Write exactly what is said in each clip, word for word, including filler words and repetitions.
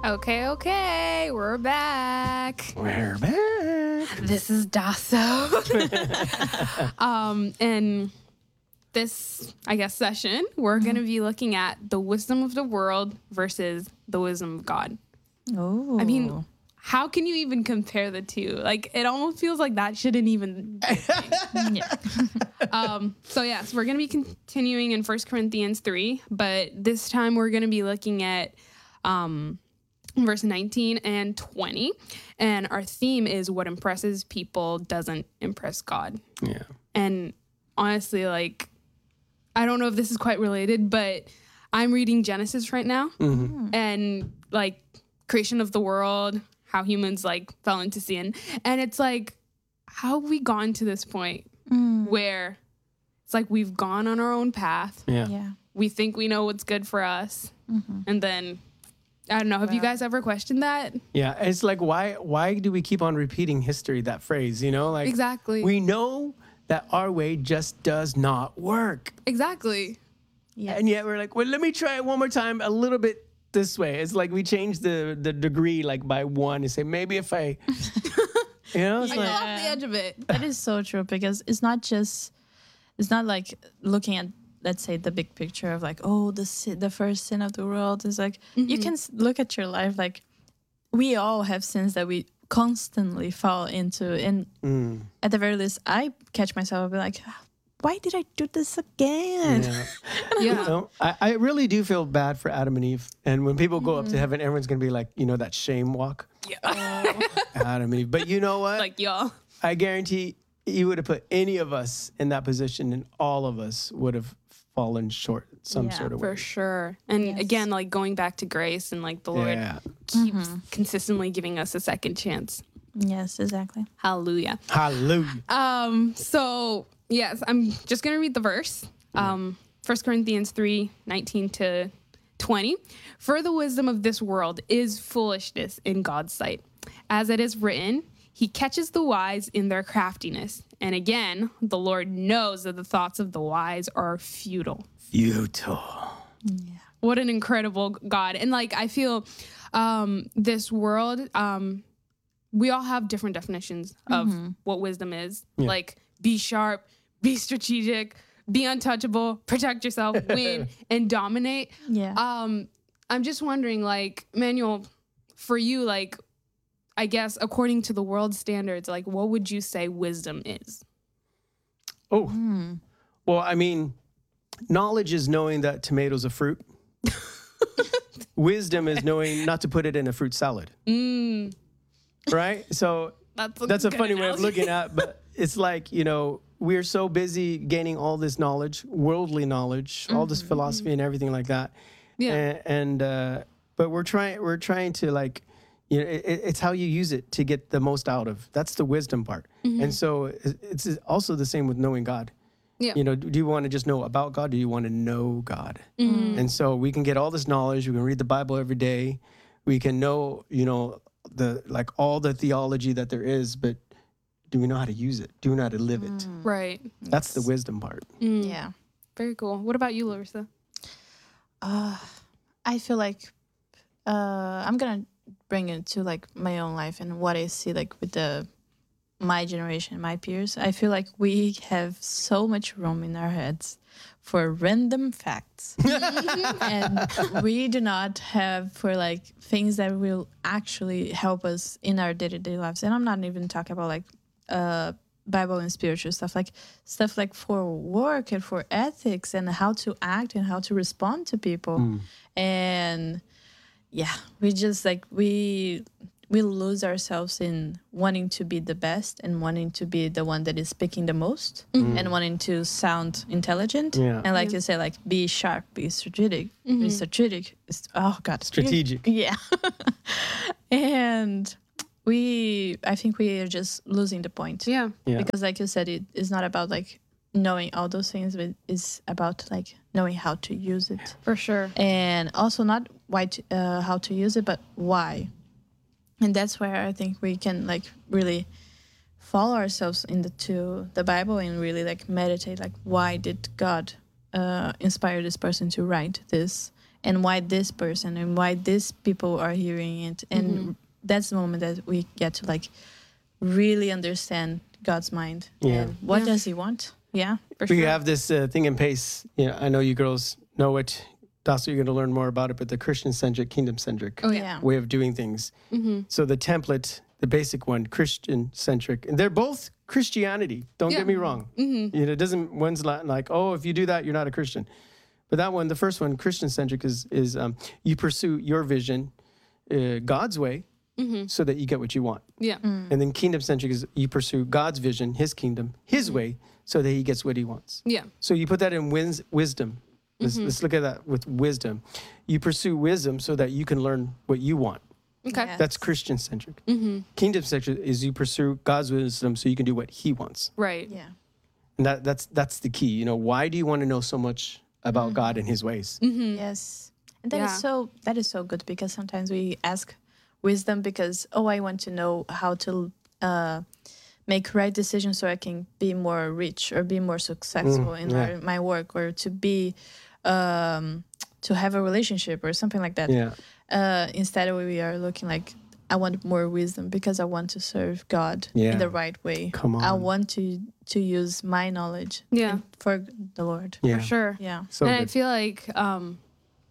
Okay, okay, we're back. We're back. This is Dasso. um, and this, I guess, session, we're going to be looking at the wisdom of the world versus the wisdom of God. Oh, I mean, how can you even compare the two? Like, it almost feels like that shouldn't even be a thing. yeah. um, so, yes, we're going to be continuing in First Corinthians three, but this time we're going to be looking at um, verse nineteen and twenty. And our theme is what impresses people doesn't impress God. Yeah. And honestly, like, I don't know if this is quite related, but I'm reading Genesis right now. Mm-hmm. And, like, creation of the world, how humans, like, fell into sin. And it's like, how have we gotten to this point Mm. where it's like we've gone on our own path. Yeah. Yeah. We think we know what's good for us. Mm-hmm. And then, I don't know, have you guys ever questioned that? Yeah. It's like, why why do we keep on repeating history, that phrase, you know? Like, Exactly. we know that our way just does not work. Exactly. Yeah. And yet we're like, well, let me try it one more time a little bit this way. It's like we change the, the degree like by one and say, maybe if I, you know, it's I go like, off the edge of it. That is so true, because it's not just, it's not like looking at, let's say, the big picture of like, oh, the sin, the first sin of the world is like, you can s- look at your life like, we all have sins that we constantly fall into, and mm, at the very least, I catch myself and be like, why did I do this again? yeah. Yeah. You know, I, I really do feel bad for Adam and Eve. And when people go up to heaven, everyone's going to be like, you know, that shame walk. Yeah. Adam and Eve. But you know what? Like, y'all. I guarantee you would have put any of us in that position and all of us would have fallen short some Yeah, sort of For way. sure. And Yes. again, like going back to grace and like the Lord Yeah. keeps consistently giving us a second chance. Yes, exactly. Hallelujah. Hallelujah. Um, so yes, I'm just gonna read the verse. Um, First Corinthians three, nineteen to twenty. For the wisdom of this world is foolishness in God's sight. As it is written, he catches the wise in their craftiness. And again, the Lord knows that the thoughts of the wise are futile. Futile. What an incredible God. And like, I feel um, this world, um, we all have different definitions of what wisdom is. Yeah. Like, be sharp, be strategic, be untouchable, protect yourself, win, and dominate. Yeah. Um, I'm just wondering, like, Manuel, for you, like, I guess according to the world standards, like, what would you say wisdom is? Oh, well, I mean, knowledge is knowing that tomatoes are fruit. Wisdom is knowing not to put it in a fruit salad. Mm, Right? So that's a, that's a good funny way of analogy. looking at, but it's like, you know, we're so busy gaining all this knowledge, worldly knowledge, all this philosophy and everything like that. Yeah. And, and uh, but we're trying, we're trying to like, you know, it, it's how you use it to get the most out of. That's the wisdom part. And so it- it's also the same with knowing God. Yeah. You know, do you want to just know about God? Do you want to know God? And so we can get all this knowledge. We can read the Bible every day. We can know, you know, the like all the theology that there is, but do we know how to use it? Do we know how to live it? Right. That's the wisdom part. Mm, Yeah. Very cool. What about you, Larissa? Uh, I feel like uh, I'm gonna bring it to like my own life and what I see like with the my generation, my peers. I feel like we have so much room in our heads for random facts, and we do not have for like things that will actually help us in our day to day lives. And I'm not even talking about like uh. Bible and spiritual stuff, like stuff like for work and for ethics and how to act and how to respond to people. And yeah, we just like we we lose ourselves in wanting to be the best and wanting to be the one that is speaking the most and wanting to sound intelligent. Yeah. And like you say, like be sharp, be strategic, be strategic. It's- Oh God, Strategic. Yeah. And we, I think we are just losing the point. Yeah. Yeah. Because like you said, it is not about like knowing all those things, but it's about like knowing how to use it. For sure. And also not why to, uh, how to use it, but why. And that's where I think we can like really follow ourselves into the Bible and really like meditate, like why did God uh, inspire this person to write this? and why this person and why these people are hearing it. And Mm-hmm. that's the moment that we get to like really understand God's mind. Yeah. And what Yeah. does he want? Yeah. For We sure. have this uh, thing in Pace. Yeah, I know you girls know it. Dasso, you're going to learn more about it, but the Christian-centric, kingdom-centric Oh, yeah. Yeah. way of doing things. Mm-hmm. So the template, the basic one, Christian-centric, and they're both Christianity. Don't Yeah. get me wrong. Mm-hmm. You know, it doesn't, one's li- like, oh, if you do that, you're not a Christian. But that one, the first one, Christian-centric, is, is um, you pursue your vision uh, God's way Mm-hmm. so that you get what you want. Yeah. And then kingdom-centric is you pursue God's vision, his kingdom, his way, so that he gets what he wants. Yeah. So you put that in wins- wisdom. Let's, Mm-hmm. let's look at that with wisdom. You pursue wisdom so that you can learn what you want. Okay. Yeah. That's Christian-centric. Mm-hmm. Kingdom-centric is you pursue God's wisdom so you can do what he wants. Right. Yeah. And that, that's that's the key. You know, why do you want to know so much about God and his ways? Mm-hmm. Yes. And that is Yeah. so that is so good because sometimes we ask wisdom because oh I want to know how to uh make right decisions so I can be more rich or be more successful in yeah. our, my work or to be um to have a relationship or something like that. Yeah. Uh instead we are looking like I want more wisdom because I want to serve God Yeah. in the right way. Come I on. want to to use my knowledge Yeah. in- for the Lord. Yeah. For sure. Yeah. So and I good. feel like, um,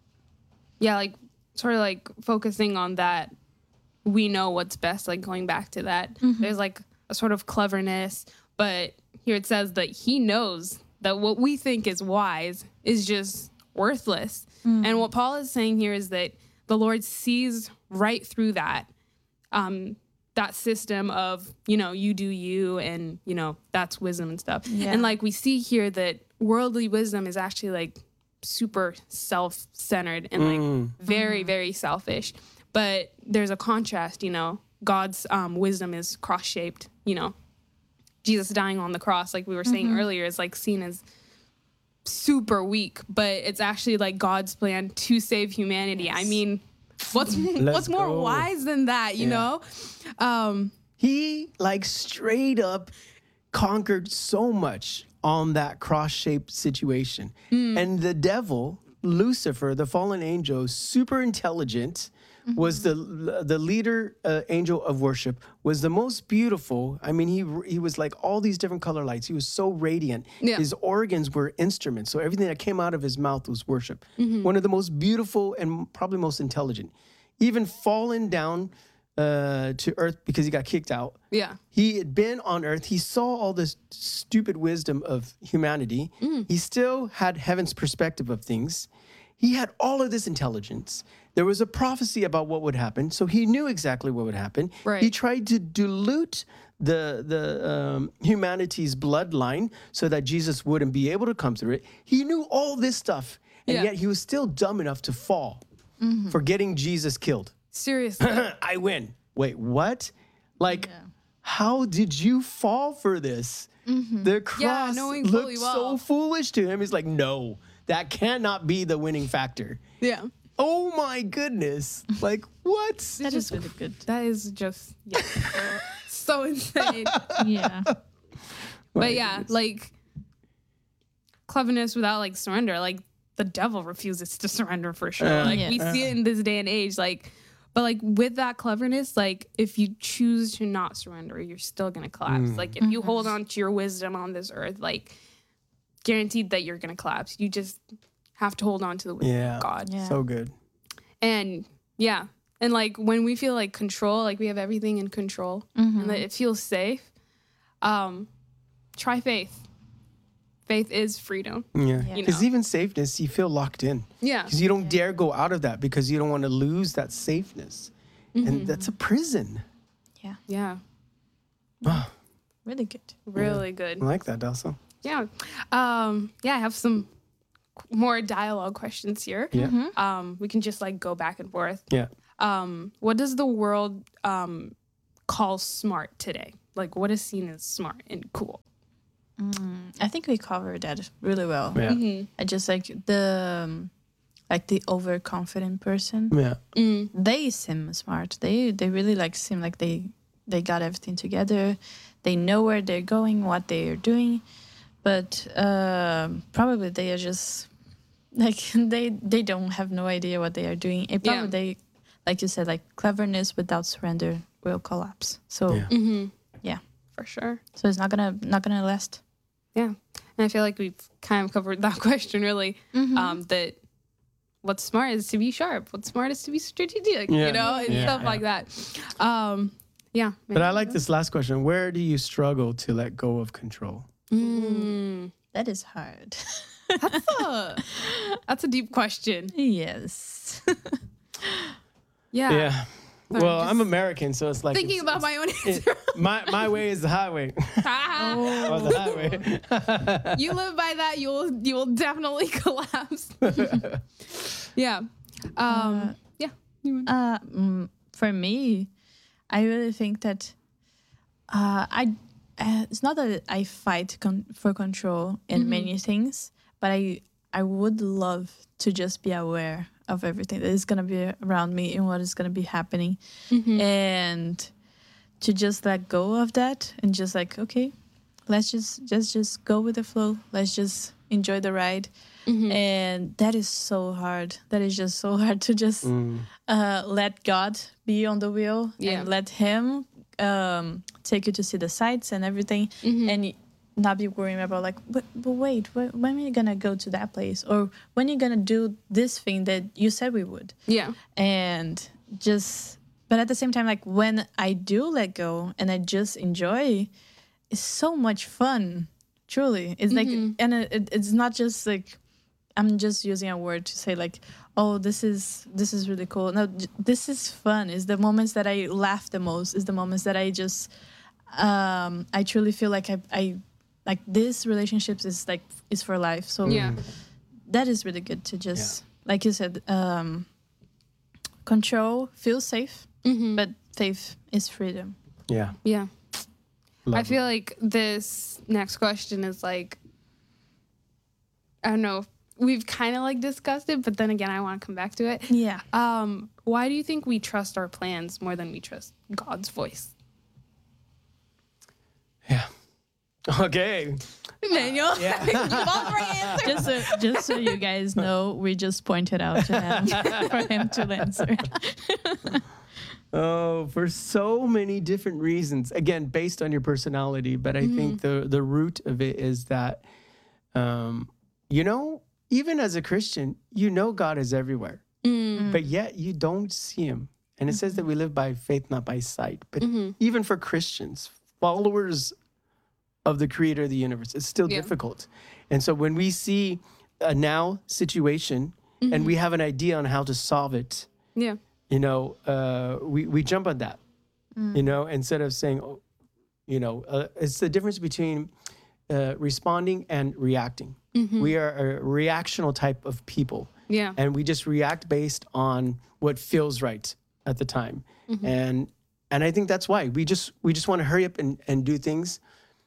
yeah, like sort of like focusing on that, we know what's best, like going back to that. There's like a sort of cleverness, but here it says that he knows that what we think is wise is just worthless. And what Paul is saying here is that the Lord sees right through that. Um, that system of, you know, you do you and, you know, that's wisdom and stuff. Yeah. And like we see here that worldly wisdom is actually like super self-centered and like very, very selfish. But there's a contrast, you know, God's um, wisdom is cross-shaped, you know, Jesus dying on the cross, like we were saying earlier, is like seen as super weak, but it's actually like God's plan to save humanity. I mean, what's what's more go. wise than that, you Yeah. know? Um, He like straight up conquered so much on that cross-shaped situation. And the devil, Lucifer, the fallen angel, super intelligent, was the the leader uh, angel of worship, was the most beautiful. I mean, he he was like all these different color lights. He was so radiant. Yeah. His organs were instruments. So everything that came out of his mouth was worship. One of the most beautiful and probably most intelligent. Even fallen down uh, to earth because he got kicked out. yeah. He had been on earth. He saw all this stupid wisdom of humanity. He still had heaven's perspective of things. He had all of this intelligence. There was a prophecy about what would happen, so he knew exactly what would happen. Right. He tried to dilute the the um, humanity's bloodline so that Jesus wouldn't be able to come through it. He knew all this stuff, and Yeah. yet he was still dumb enough to fall for getting Jesus killed. Seriously. I win. Wait, what? Like, how did you fall for this? The cross knowing looked fully so well. foolish to him. He's like, no, that cannot be the winning factor. Yeah. Oh my goodness. Like, what? That is really good. That is just yeah. so insane. Yeah. But yeah, like cleverness without like surrender. Like the devil refuses to surrender for sure. Uh, like Yeah. we see it in this day and age. Like, but like with that cleverness, like if you choose to not surrender, you're still gonna collapse. Mm. Like if you hold on to your wisdom on this earth, like guaranteed that you're gonna collapse. You just have to hold on to the wisdom Yeah. of God. Yeah. So good. And yeah. And like when we feel like control, like we have everything in control and that it feels safe, um, try faith. Faith is freedom. Yeah. You Because know. even safeness, you feel locked in. Yeah. Because you don't dare go out of that because you don't want to lose that safeness. And that's a prison. Yeah. Yeah. Really good. Really I good. like that, Dalso. Yeah. Um, yeah, I have some qu- more dialogue questions here. Yeah. Um, we can just like go back and forth. Yeah. Um, what does the world um, call smart today? Like what is seen as smart and cool? I think we covered that really well. Yeah. I just like the um, like the overconfident person. Yeah. They seem smart. They they really like seem like they they got everything together. They know where they're going, what they are doing, but um probably they are just like they they don't have no idea what they are doing. It probably Yeah. they, like you said, like cleverness without surrender will collapse. So Yeah. Mm-hmm. yeah, For sure. so it's not gonna not gonna last. Yeah. And I feel like we've kind of covered that question really. Mm-hmm. Um, that what's smart is to be sharp. What's smart is to be strategic, Yeah. you know, and Yeah, stuff yeah. like that. Um, yeah. But I like this last question. Where do you struggle to let go of control? Mm. That is hard. That's, a, that's a deep question. Yes. Yeah. Yeah. Sorry, Well, just I'm American, so it's like Thinking it's- about my own it- answer. my my way is the highway. or the highway. You live by that, you'll you will definitely collapse. Yeah. Um, yeah. Uh, mm, for me, I really think that uh, I uh, it's not that I fight con- for control in many things, but I I would love to just be aware of everything that is gonna be around me and what is gonna be happening, and to just let go of that and just like okay, let's just just just go with the flow. Let's just enjoy the ride. And that is so hard. That is just so hard to just Mm. uh, let God be on the wheel Yeah. and let Him um, take you to see the sights and everything, and y- not be worrying about like, but, but wait, wh- when are you gonna go to that place, or when are you gonna do this thing that you said we would, Yeah. and just. But at the same time, like when I do let go and I just enjoy, it's so much fun. Truly, it's like, and it, it, it's not just like. I'm just using a word to say like, oh, this is this is really cool. No, j- this is fun. It's the moments that I laugh the most. It's the moments that I just, um, I truly feel like I, I, like this relationships is like is for life. So Yeah. that is really good to just, like you said, um, control, feel safe, but faith is freedom. Yeah. Yeah. I Love feel like this next question is like, I don't know. We've kind of like discussed it, but then again, I want to come back to it. Yeah. Um, why do you think we trust our plans more than we trust God's voice? Yeah. Okay. Emmanuel, Yeah. Just so, just so you guys know, we just pointed out to him for him to answer. Oh, for so many different reasons. Again, based on your personality, but I think the the root of it is that, um, you know, even as a Christian, you know God is everywhere, but yet you don't see Him. And it says that we live by faith, not by sight. But even for Christians, followers of the Creator of the universe, it's still Yeah. difficult. And so when we see a now situation and we have an idea on how to solve it, yeah, you know, uh, we, we jump on that, you know, instead of saying, oh, you know, uh, it's the difference between uh, responding and reacting. We are a reactional type of people, yeah, and we just react based on what feels right at the time. And and I think that's why we just we just want to hurry up and, and do things.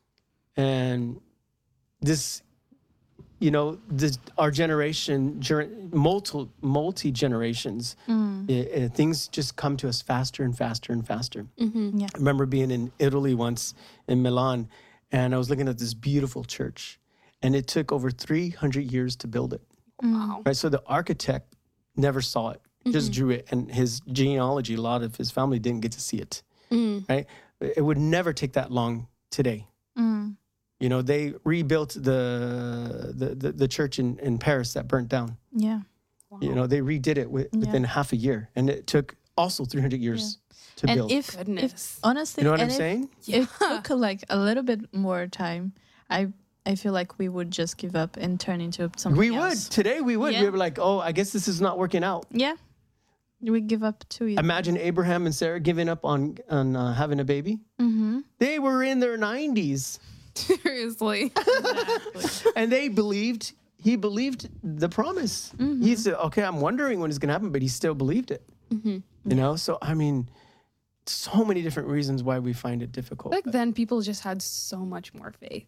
And this, you know, this our generation, ger- multi multi generations, things just come to us faster and faster and faster. Yeah. I remember being in Italy once in Milan, and I was looking at this beautiful church, and it took over three hundred years to build it. wow, Right, so the architect never saw it, just drew it, and his genealogy, a lot of his family didn't get to see it. Right, it would never take that long today. You know, they rebuilt the the the, the church in, in Paris that burnt down. Yeah. You know, they redid it wi- within half a year, and it took also three hundred years to And build. if, if Goodness. honestly, you know what and I'm if saying? it took like a little bit more time, I I feel like we would just give up and turn into something We would else. today. We would. Yeah. We were like, oh, I guess this is not working out. Yeah. We give up too easy. Imagine Abraham and Sarah giving up on on uh, having a baby. Mm-hmm. They were in their nineties, seriously. and they believed. He believed the promise. He said, "Okay, I'm wondering when it's going to happen," but he still believed it. You know. So I mean, so many different reasons why we find it difficult. Back then, people just had so much more faith.